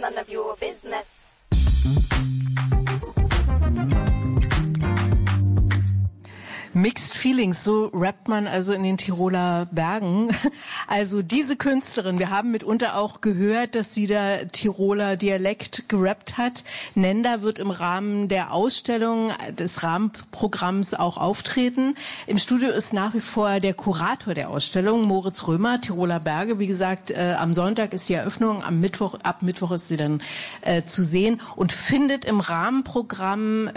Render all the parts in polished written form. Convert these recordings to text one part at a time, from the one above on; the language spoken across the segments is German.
none of your business. Mixed Feelings, so rappt man also in den Tiroler Bergen. Also diese Künstlerin, wir haben mitunter auch gehört, dass sie da Tiroler Dialekt gerappt hat. Nenda wird im Rahmen der Ausstellung, des Rahmenprogramms auch auftreten. Im Studio ist nach wie vor der Kurator der Ausstellung, Moritz Römer, Tiroler Berge. Wie gesagt, am Sonntag ist die Eröffnung, ab Mittwoch ist sie dann zu sehen und findet im Rahmenprogramm,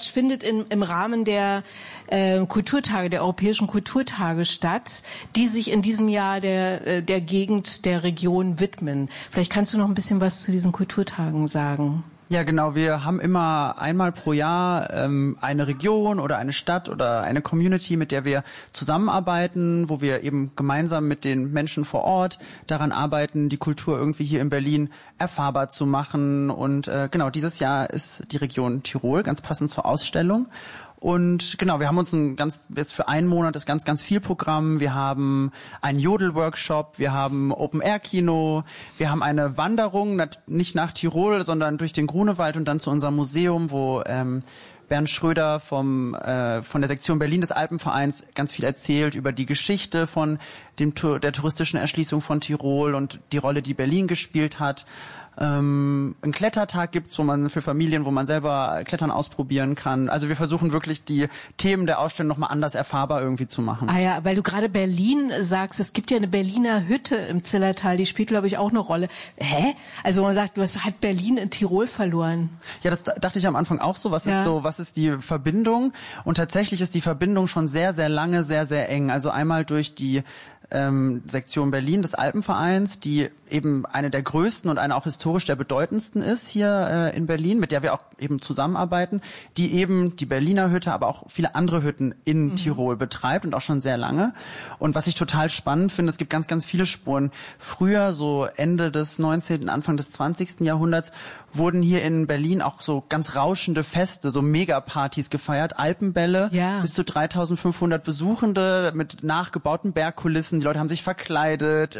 im Rahmen der Kulturtage, der europäischen Kulturtage statt, die sich in diesem Jahr der Gegend, der Region widmen. Vielleicht kannst du noch ein bisschen was zu diesen Kulturtagen sagen. Ja, genau. Wir haben immer einmal pro Jahr eine Region oder eine Stadt oder eine Community, mit der wir zusammenarbeiten, wo wir eben gemeinsam mit den Menschen vor Ort daran arbeiten, die Kultur irgendwie hier in Berlin erfahrbar zu machen. Und genau, dieses Jahr ist die Region Tirol, ganz passend zur Ausstellung. Und genau, wir haben uns jetzt für einen Monat ist ganz viel Programm. Wir haben einen Jodel-Workshop, wir haben Open-Air-Kino, wir haben eine Wanderung, nicht nach Tirol, sondern durch den Grunewald und dann zu unserem Museum, wo Bernd Schröder von der Sektion Berlin des Alpenvereins ganz viel erzählt über die Geschichte von der touristischen Erschließung von Tirol und die Rolle, die Berlin gespielt hat. Einen Klettertag gibt's, wo man selber Klettern ausprobieren kann. Also wir versuchen wirklich die Themen der Ausstellung nochmal anders erfahrbar irgendwie zu machen. Ah ja, weil du gerade Berlin sagst, es gibt ja eine Berliner Hütte im Zillertal, die spielt, glaube ich, auch eine Rolle. Hä? Also man sagt, was hat Berlin in Tirol verloren? Ja, das dachte ich am Anfang auch so. Was ist die Verbindung? Und tatsächlich ist die Verbindung schon sehr, sehr lange, sehr, sehr eng. Also einmal durch die Sektion Berlin des Alpenvereins, die eben eine der größten und eine auch historisch der bedeutendsten ist hier in Berlin, mit der wir auch eben zusammenarbeiten, die eben die Berliner Hütte, aber auch viele andere Hütten in Tirol betreibt und auch schon sehr lange. Und was ich total spannend finde, es gibt ganz, ganz viele Spuren. Früher, so Ende des 19., Anfang des 20. Jahrhunderts, wurden hier in Berlin auch so ganz rauschende Feste, so Megapartys gefeiert, Alpenbälle, bis zu 3.500 Besuchende mit nachgebauten Bergkulissen. Die Leute haben sich verkleidet,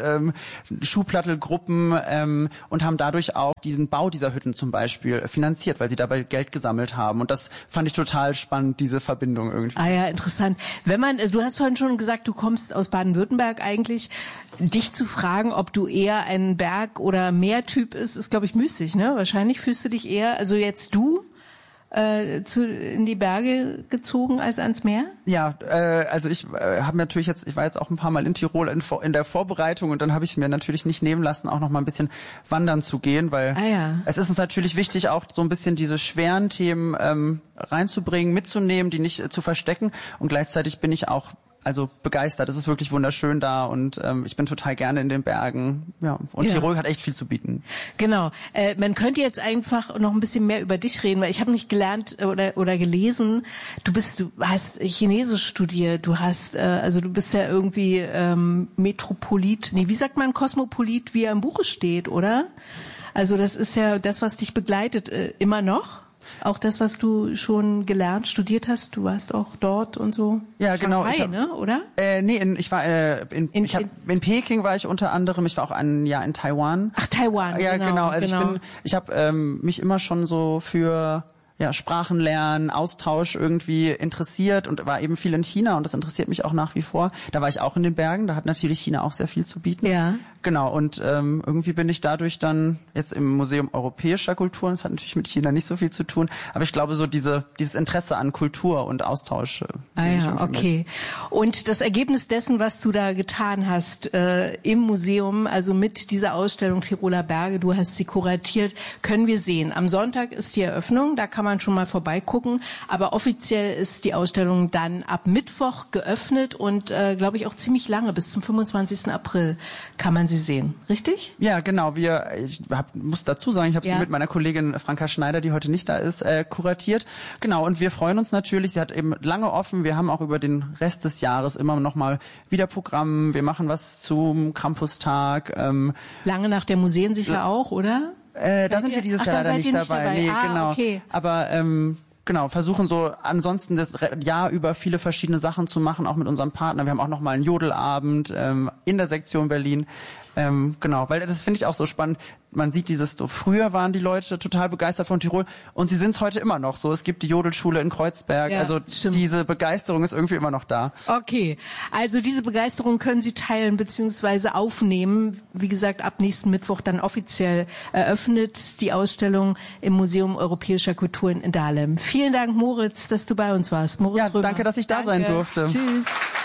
Schuhplattelgruppen und haben dadurch auch diesen Bau dieser Hütten zum Beispiel finanziert, weil sie dabei Geld gesammelt haben. Und das fand ich total spannend, diese Verbindung irgendwie. Ah ja, interessant. Du hast vorhin schon gesagt, du kommst aus Baden-Württemberg eigentlich. Dich zu fragen, ob du eher ein Berg- oder Meertyp ist, glaube ich, müßig, ne? Wahrscheinlich fühlst du dich eher, also jetzt in die Berge gezogen als ans Meer? Ja, also ich ich war jetzt auch ein paar Mal in Tirol in der Vorbereitung und dann habe ich es mir natürlich nicht nehmen lassen, auch noch mal ein bisschen wandern zu gehen, weil es ist uns natürlich wichtig, auch so ein bisschen diese schweren Themen reinzubringen, mitzunehmen, die nicht zu verstecken, und gleichzeitig bin ich auch begeistert. Es ist wirklich wunderschön da und ich bin total gerne in den Bergen. Ja, und Tirol hat echt viel zu bieten. Genau. Man könnte jetzt einfach noch ein bisschen mehr über dich reden, weil ich habe nicht gelernt oder gelesen. Du hast Chinesisch studiert. Du bist ja irgendwie Metropolit. Nee, wie sagt man Kosmopolit, wie er im Buche steht, oder? Also das ist ja das, was dich begleitet, immer noch. Auch das, was du schon studiert hast, du warst auch dort und so. Ja, genau. Oder? In Peking war ich unter anderem. Ich war auch ein Jahr in Taiwan. Ach, Taiwan. Ja, genau. Also ich habe mich immer schon so für Sprachen lernen, Austausch irgendwie interessiert und war eben viel in China und das interessiert mich auch nach wie vor. Da war ich auch in den Bergen, da hat natürlich China auch sehr viel zu bieten. Ja. Genau, und irgendwie bin ich dadurch dann jetzt im Museum Europäischer Kulturen, das hat natürlich mit China nicht so viel zu tun, aber ich glaube so dieses Interesse an Kultur und Austausch. Okay. Und das Ergebnis dessen, was du da getan hast im Museum, also mit dieser Ausstellung Tiroler Berge, du hast sie kuratiert, können wir sehen. Am Sonntag ist die Eröffnung, da kann man schon mal vorbeigucken, aber offiziell ist die Ausstellung dann ab Mittwoch geöffnet und glaube ich auch ziemlich lange, bis zum 25. April kann man sie sehen, richtig? Ja, genau. Ich muss dazu sagen, ich habe sie mit meiner Kollegin Franka Schneider, die heute nicht da ist, kuratiert. Genau, und wir freuen uns natürlich, sie hat eben lange offen, wir haben auch über den Rest des Jahres immer noch mal wieder Programm, wir machen was zum Campustag. Lange nach der Museensicher auch, oder? Da sind wir dieses Jahr leider nicht dabei. Nee, genau. Okay. Aber versuchen so ansonsten das Jahr über viele verschiedene Sachen zu machen, auch mit unserem Partner. Wir haben auch noch mal einen Jodelabend in der Sektion Berlin. Weil das finde ich auch so spannend. man sieht so früher waren die Leute total begeistert von Tirol und sie sind es heute immer noch so. Es gibt die Jodelschule in Kreuzberg, also stimmt. Diese Begeisterung ist irgendwie immer noch da. Okay, also diese Begeisterung können Sie teilen bzw. aufnehmen. Wie gesagt, ab nächsten Mittwoch dann offiziell eröffnet die Ausstellung im Museum Europäischer Kulturen in Dahlem. Vielen Dank, Moritz, dass du bei uns warst. Moritz Römer. Danke, dass ich da sein durfte. Tschüss.